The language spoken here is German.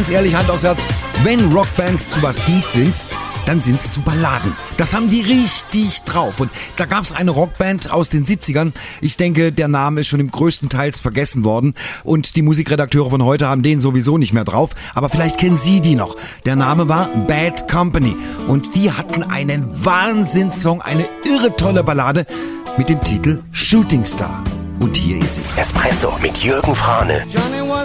ganz ehrlich, Hand aufs Herz, wenn Rockbands zu was gut sind, dann sind's zu Balladen. Das haben die richtig drauf. Und da gab's eine Rockband aus den 70ern. Ich denke, der Name ist schon im größten Teils vergessen worden. Und die Musikredakteure von heute haben den sowieso nicht mehr drauf. Aber vielleicht kennen Sie die noch. Der Name war Bad Company. Und die hatten einen Wahnsinnssong, eine irre tolle Ballade mit dem Titel Shooting Star. Und hier ist sie. Espresso mit Jürgen Frane.